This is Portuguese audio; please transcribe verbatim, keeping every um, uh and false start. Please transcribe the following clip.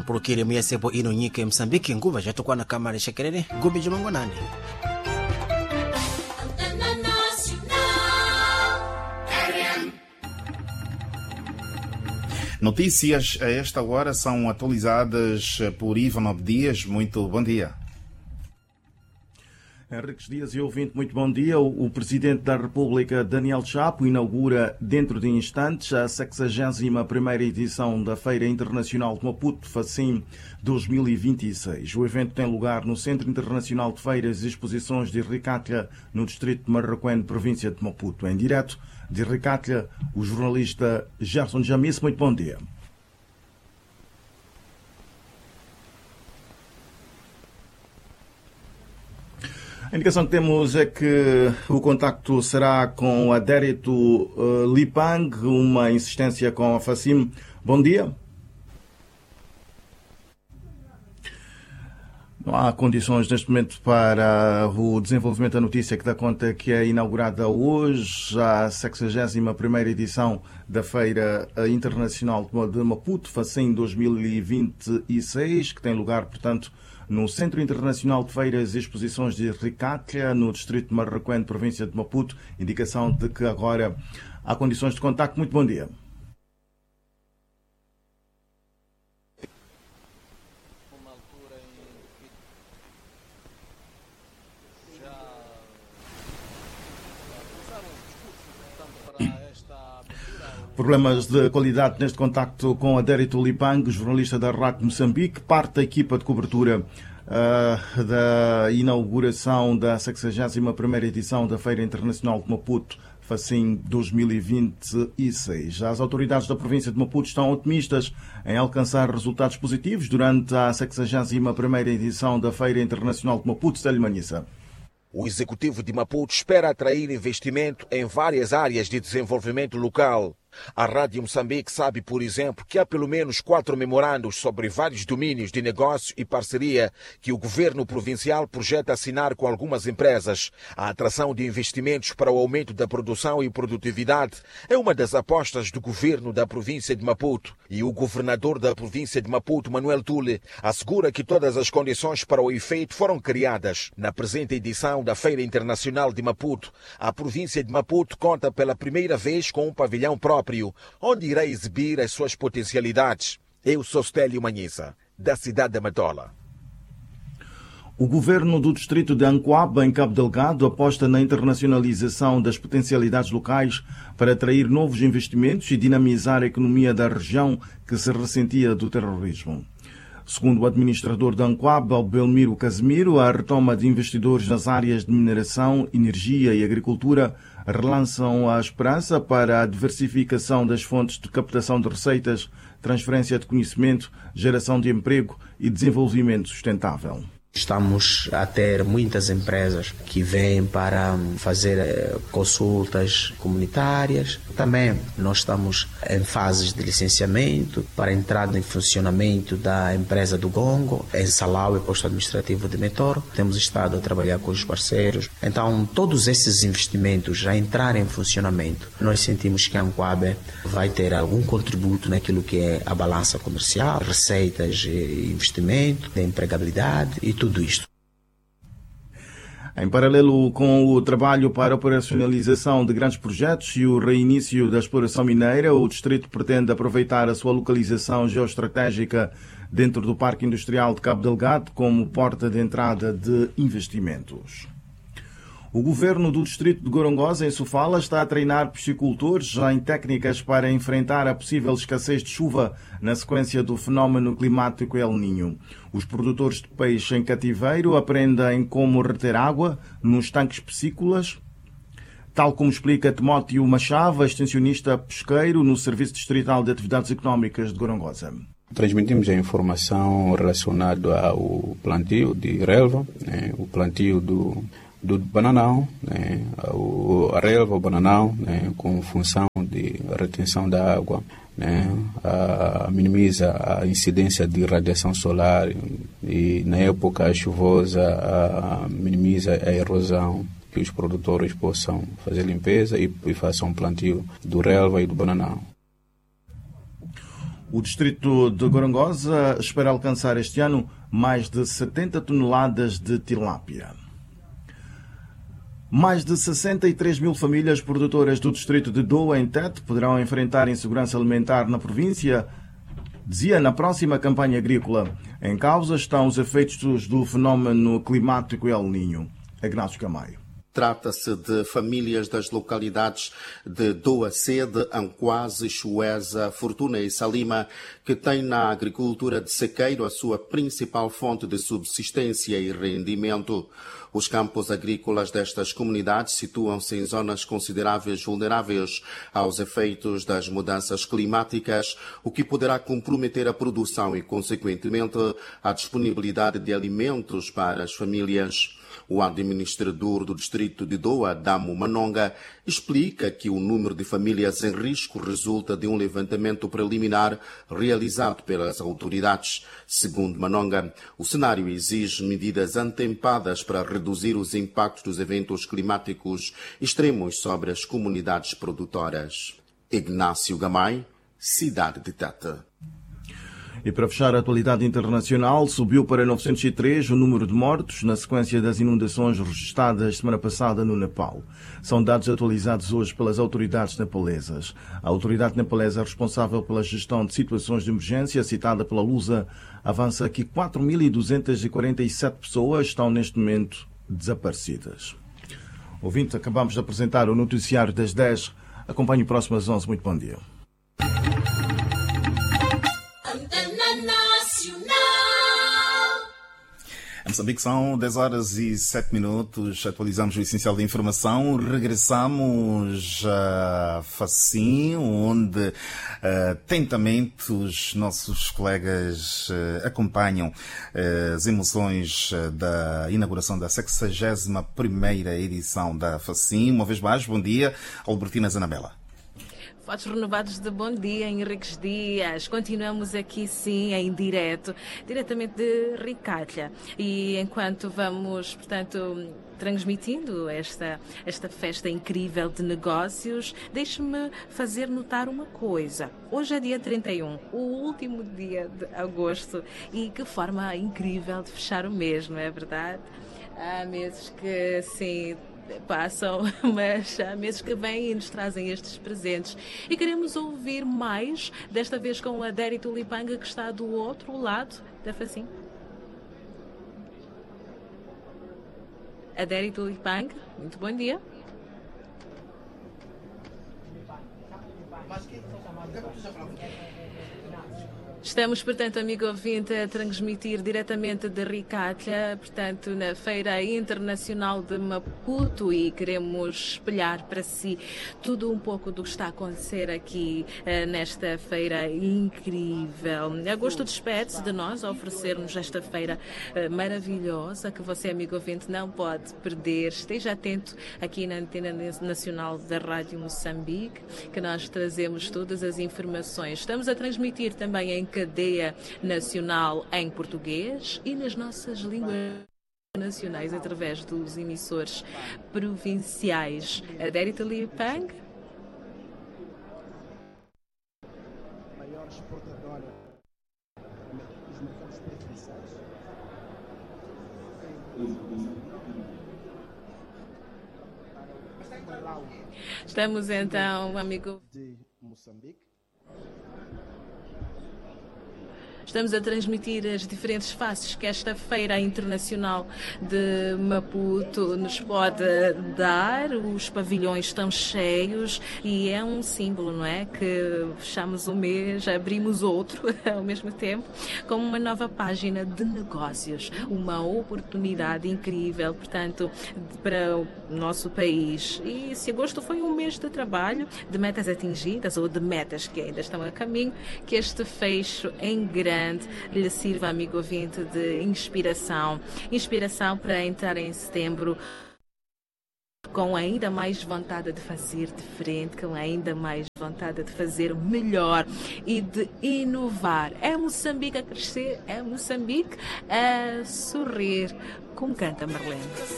purukire muyasebo ino nyika Msambiki nguva jatokwa na kamari shekerere gubi jumango nani. Notícias a esta hora são atualizadas por Ivan Abdias. Muito bom dia. Henriques Dias e ouvinte, muito bom dia. O, o Presidente da República, Daniel Chapo, inaugura dentro de instantes a sexagésima primeira edição da Feira Internacional de Maputo, FACIM dois mil e vinte e seis. O evento tem lugar no Centro Internacional de Feiras e Exposições de Ricátlia, no distrito de Marraquém, província de Maputo. Em direto de Ricátlia, o jornalista Gerson Jamis. Muito bom dia. A indicação que temos é que o contacto será com a Dérito uh, Lipang, uma insistência com a FACIM. Bom dia. Não há condições neste momento para o desenvolvimento da notícia que dá conta que é inaugurada hoje a sexagésima primeira edição da Feira Internacional de Maputo, FACIM dois mil e vinte e seis, que tem lugar, portanto, no Centro Internacional de Feiras e Exposições de Ricátlia, no distrito de Marraquém, província de Maputo. Indicação de que agora há condições de contacto. Muito bom dia. Problemas de qualidade neste contacto com a Dérito Lipang, jornalista da Rádio Moçambique, parte da equipa de cobertura uh, da inauguração da sexagésima primeira edição da Feira Internacional de Maputo, FACIM dois mil e vinte e seis. As autoridades da província de Maputo estão otimistas em alcançar resultados positivos durante a sexagésima primeira edição da Feira Internacional de Maputo. Célio Manhissa. O executivo de Maputo espera atrair investimento em várias áreas de desenvolvimento local. A Rádio Moçambique sabe, por exemplo, que há pelo menos quatro memorandos sobre vários domínios de negócio e parceria que o governo provincial projeta assinar com algumas empresas. A atração de investimentos para o aumento da produção e produtividade é uma das apostas do governo da província de Maputo. E o governador da província de Maputo, Manuel Tule, assegura que todas as condições para o efeito foram criadas. Na presente edição da Feira Internacional de Maputo, a província de Maputo conta pela primeira vez com um pavilhão próprio, onde irá exibir as suas potencialidades. Eu sou Stélio Manhissa, da cidade de Matola. O governo do distrito de Ancoaba, em Cabo Delgado, aposta na internacionalização das potencialidades locais para atrair novos investimentos e dinamizar a economia da região que se ressentia do terrorismo. Segundo o administrador de Ancoaba, Belmiro Casimiro, a retoma de investidores nas áreas de mineração, energia e agricultura relançam a esperança para a diversificação das fontes de captação de receitas, transferência de conhecimento, geração de emprego e desenvolvimento sustentável. Estamos a ter muitas empresas que vêm para fazer consultas comunitárias. Também nós estamos em fases de licenciamento para a entrada em funcionamento da empresa do Gongo, em Salau e posto administrativo de Metoro. Temos estado a trabalhar com os parceiros. Então, todos esses investimentos já entrarem em funcionamento, nós sentimos que a Ancoaba vai ter algum contributo naquilo que é a balança comercial, receitas e investimento, de empregabilidade e tudo isto. Em paralelo com o trabalho para a operacionalização de grandes projetos e o reinício da exploração mineira, o distrito pretende aproveitar a sua localização geoestratégica dentro do Parque Industrial de Cabo Delgado como porta de entrada de investimentos. O governo do distrito de Gorongosa, em Sofala, está a treinar piscicultores em técnicas para enfrentar a possível escassez de chuva na sequência do fenómeno climático El Niño. Os produtores de peixe em cativeiro aprendem como reter água nos tanques piscícolas, tal como explica Timóteo Machava, extensionista pesqueiro no Serviço Distrital de Atividades Económicas de Gorongosa. Transmitimos a informação relacionada ao plantio de relva, né, o plantio do do bananão, né, a relva, o bananão, né, com função de retenção da água, né, a, minimiza a incidência de radiação solar e na época chuvosa a, minimiza a erosão, que os produtores possam fazer limpeza e, e façam plantio do relva e do bananão. O distrito de Gorongosa espera alcançar este ano mais de setenta toneladas de tilápia. Mais de sessenta e três mil famílias produtoras do distrito de Doa, em Tete, poderão enfrentar insegurança alimentar na província, dizia na próxima campanha agrícola. Em causa estão os efeitos do fenómeno climático El Niño. Ignácio Camaio. Trata-se de famílias das localidades de Doa Sede, Anquase, Chuesa, Fortuna e Salima, que têm na agricultura de sequeiro a sua principal fonte de subsistência e rendimento. Os campos agrícolas destas comunidades situam-se em zonas consideráveis vulneráveis aos efeitos das mudanças climáticas, o que poderá comprometer a produção e, consequentemente, a disponibilidade de alimentos para as famílias. O administrador do distrito de Doa, Damo Manonga, explica que o número de famílias em risco resulta de um levantamento preliminar realizado pelas autoridades. Segundo Manonga, o cenário exige medidas antempadas para reduzir os impactos dos eventos climáticos extremos sobre as comunidades produtoras. Ignácio Gamay, Cidade de Tete. E para fechar a atualidade internacional, subiu para novecentos e três o número de mortos na sequência das inundações registradas semana passada no Nepal. São dados atualizados hoje pelas autoridades nepalesas. A autoridade nepalesa responsável pela gestão de situações de emergência, citada pela Lusa, avança que quatro mil duzentas e quarenta e sete pessoas estão neste momento desaparecidas. Ouvinte, acabamos de apresentar o noticiário das dez. Acompanhe o próximo às onze. Muito bom dia. Em Moçambique são dez horas e sete minutos, atualizamos o essencial da informação, regressamos a Facim, onde uh, atentamente os nossos colegas uh, acompanham uh, as emoções uh, da inauguração da sexagésima primeira edição da Facim. Uma vez mais, bom dia, Albertina Zanabela. Votos renovados de bom dia, Henriques Dias. Continuamos aqui, sim, em direto, diretamente de Ricalha. E enquanto vamos, portanto, transmitindo esta, esta festa incrível de negócios, deixe-me fazer notar uma coisa. Hoje é dia trinta e um, o último dia de agosto, e que forma incrível de fechar o mês, não é verdade? Há meses que, sim, passam, mas há meses que vêm e nos trazem estes presentes. E queremos ouvir mais, desta vez com a Deri Tulipanga, que está do outro lado da Facim. A Deri Tulipanga, muito bom dia. Estamos, portanto, amigo ouvinte, a transmitir diretamente de Ricalha, portanto, na Feira Internacional de Maputo, e queremos espelhar para si tudo um pouco do que está a acontecer aqui uh, nesta feira incrível. Agosto despede-se de nós a oferecer-nos esta feira uh, maravilhosa que você, amigo ouvinte, não pode perder. Esteja atento aqui na Antena Nacional da Rádio Moçambique, que nós trazemos todas as informações. Estamos a transmitir também em cadeia nacional em português e nas nossas línguas nacionais através dos emissores provinciais. A Deri Tulipanga. Maior exportadora dos mercados provinciais. Estamos então, amigo de Moçambique. Estamos a transmitir as diferentes faces que esta Feira Internacional de Maputo nos pode dar. Os pavilhões estão cheios e é um símbolo, não é? Que fechamos um mês, abrimos outro ao mesmo tempo, com uma nova página de negócios. Uma oportunidade incrível, portanto, para o nosso país. E se agosto foi um mês de trabalho, de metas atingidas ou de metas que ainda estão a caminho, que este fecho em grande lhe sirva, amigo ouvinte, de inspiração. Inspiração para entrar em setembro com ainda mais vontade de fazer diferente, com ainda mais vontade de fazer melhor e de inovar. É Moçambique a crescer, é Moçambique a sorrir, como canta Marlene.